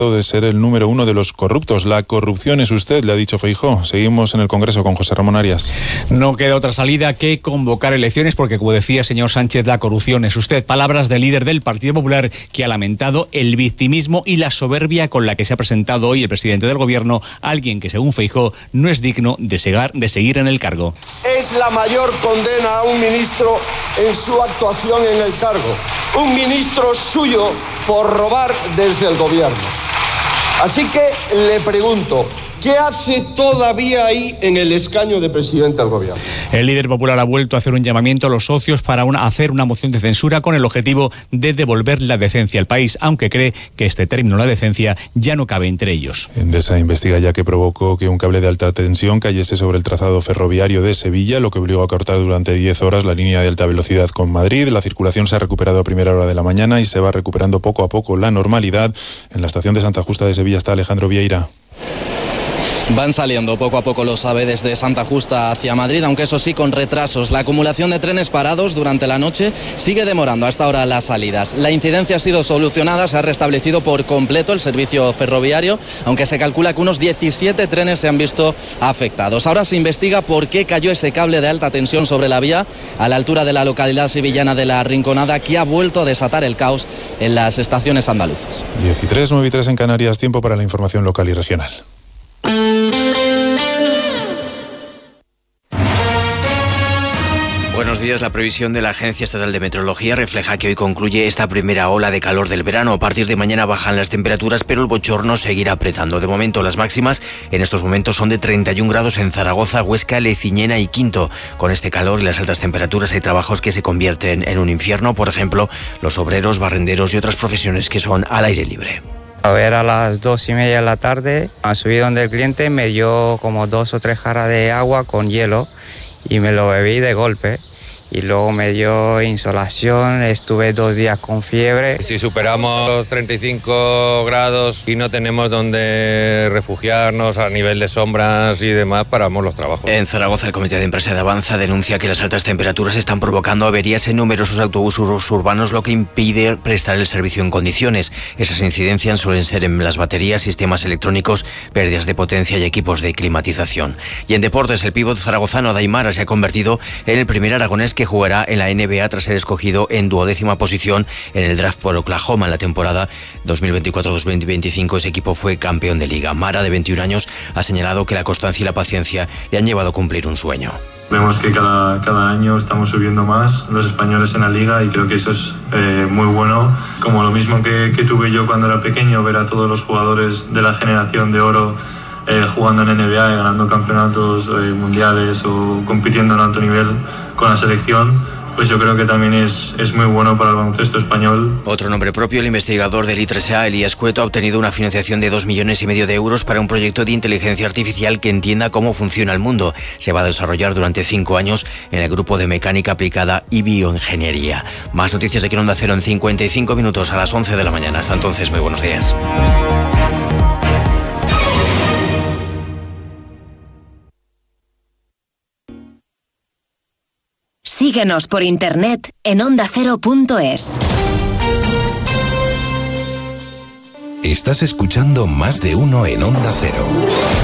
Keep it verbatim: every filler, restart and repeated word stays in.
de ser el número uno de los corruptos. La corrupción es usted, le ha dicho Feijóo. Seguimos en el Congreso con José Ramón Arias. No queda otra salida que convocar elecciones porque, como decía el señor Sánchez, la corrupción es usted. Palabras del líder del Partido Popular, que ha lamentado el victimismo y la soberbia con la que se ha presentado hoy el presidente del Gobierno, alguien que, según Feijóo, no es digno de, segar, de seguir en el cargo. Es la mayor condena a un ministro en su actuación en el cargo. Un ministro suyo por robar desde el Gobierno. Así que le pregunto, ¿qué hace todavía ahí en el escaño de presidente del Gobierno? El líder popular ha vuelto a hacer un llamamiento a los socios para una, hacer una moción de censura con el objetivo de devolver la decencia al país, aunque cree que este término, la decencia, ya no cabe entre ellos. Endesa investiga ya que provocó que un cable de alta tensión cayese sobre el trazado ferroviario de Sevilla, lo que obligó a cortar durante diez horas la línea de alta velocidad con Madrid. La circulación se ha recuperado a primera hora de la mañana y se va recuperando poco a poco la normalidad. En la estación de Santa Justa de Sevilla está Alejandro Vieira. Van saliendo poco a poco los AVE desde Santa Justa hacia Madrid, aunque eso sí con retrasos. La acumulación de trenes parados durante la noche sigue demorando hasta ahora las salidas. La incidencia ha sido solucionada, se ha restablecido por completo el servicio ferroviario, aunque se calcula que unos diecisiete trenes se han visto afectados. Ahora se investiga por qué cayó ese cable de alta tensión sobre la vía a la altura de la localidad sevillana de La Rinconada, que ha vuelto a desatar el caos en las estaciones andaluzas. diez y tres, nueve y tres en Canarias, tiempo para la información local y regional. Buenos días. La previsión de la Agencia Estatal de Meteorología refleja que hoy concluye esta primera ola de calor del verano. A partir de mañana bajan las temperaturas, pero el bochorno seguirá apretando. De momento, las máximas en estos momentos son de treinta y un grados en Zaragoza, Huesca, Leciñena y Quinto. Con este calor y las altas temperaturas hay trabajos que se convierten en un infierno. Por ejemplo, los obreros, barrenderos y otras profesiones que son al aire libre. A ver, a las dos y media de la tarde, a subir donde el cliente me dio como dos o tres jarras de agua con hielo y me lo bebí de golpe. Y luego me dio insolación, estuve dos días con fiebre. Si superamos los treinta y cinco grados y no tenemos donde refugiarnos a nivel de sombras y demás, paramos los trabajos. En Zaragoza, el Comité de Empresa de Avanza denuncia que las altas temperaturas están provocando averías en numerosos autobuses urbanos, lo que impide prestar el servicio en condiciones. Esas incidencias suelen ser en las baterías, sistemas electrónicos, pérdidas de potencia y equipos de climatización. Y en deportes, el pívot zaragozano Daimara se ha convertido en el primer aragonés que que jugará en la N B A tras ser escogido en duodécima posición en el draft por Oklahoma en la temporada dos mil veinticuatro dos mil veinticinco. Ese equipo fue campeón de liga. Mara, de veintiún años, ha señalado que la constancia y la paciencia le han llevado a cumplir un sueño. Vemos que cada, cada año estamos subiendo más los españoles en la liga y creo que eso es eh, muy bueno. Como lo mismo que, que tuve yo cuando era pequeño, ver a todos los jugadores de la generación de oro Eh, jugando en N B A y ganando campeonatos eh, mundiales o compitiendo en alto nivel con la selección, pues yo creo que también es, es muy bueno para el baloncesto español. Otro nombre propio, el investigador del I tres A, Elías Cueto, ha obtenido una financiación de dos millones y medio de euros para un proyecto de inteligencia artificial que entienda cómo funciona el mundo. Se va a desarrollar durante cinco años en el grupo de mecánica aplicada y bioingeniería. Más noticias aquí en Onda Cero en cincuenta y cinco minutos a las once de la mañana. Hasta entonces, muy buenos días. Síguenos por internet en onda cero punto es. Estás escuchando Más de Uno en Onda Cero.